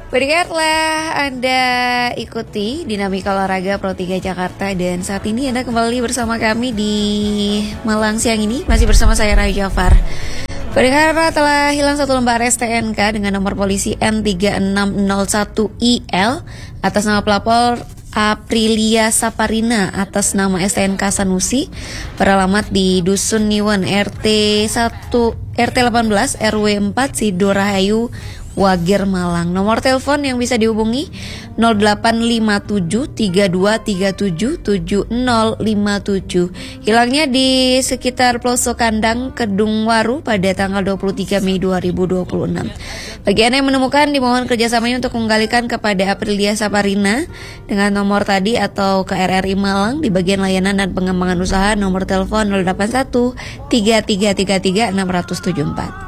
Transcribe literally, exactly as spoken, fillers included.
Berikanlah Anda ikuti Dinamika Olahraga Pro tiga Jakarta. Dan saat ini Anda kembali bersama kami di Malang siang ini. Masih bersama saya Rai Jafar. Perkara telah hilang satu lembar S T N K dengan nomor polisi N tiga enam nol satu I L atas nama pelapor Aprilia Saparina atas nama S T N K Sanusi, beralamat di Dusun Niwen R T satu R T delapan belas R W empat Sidorahayu, Wagir, Malang. Nomor telepon yang bisa dihubungi nol delapan lima tujuh tiga dua tiga tujuh tujuh nol lima tujuh. Hilangnya di sekitar pelosok kandang Kedung Waru pada tanggal dua puluh tiga Mei dua ribu dua puluh enam. Bagi Anda yang menemukan, dimohon kerjasamanya untuk menggalikan kepada Aprilia Saparina dengan nomor tadi atau ke R R I Malang di bagian layanan dan pengembangan usaha, nomor telepon nol delapan satu tiga tiga tiga tiga enam tujuh empat.